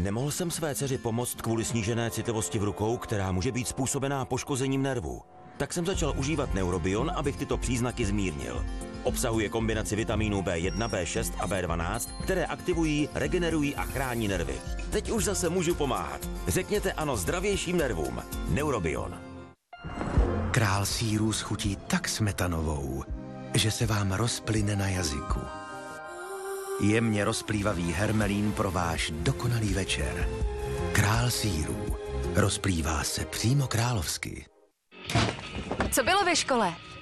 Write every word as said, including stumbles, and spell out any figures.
Nemohl jsem své dceři pomoct kvůli snížené citlivosti v rukou, která může být způsobená poškozením nervů. Tak jsem začal užívat Neurobion, abych tyto příznaky zmírnil. Obsahuje kombinaci vitamínů bé jedna, bé šest a bé dvanáct, které aktivují, regenerují a chrání nervy. Teď už zase můžu pomáhat. Řekněte ano zdravějším nervům. Neurobion. Král sýrů schutí tak smetanovou, že se vám rozplyne na jazyku. Jemně rozplývavý hermelín pro váš dokonalý večer. Král sýrů. Rozplývá se přímo královsky. Co bylo ve škole?